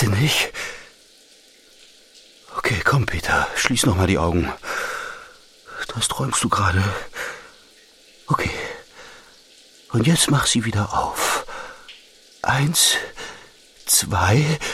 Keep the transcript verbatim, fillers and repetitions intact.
Bitte nicht. Okay, komm, Peter, schließ noch mal die Augen. Das träumst du gerade. Okay. Und jetzt mach sie wieder auf. Eins, zwei...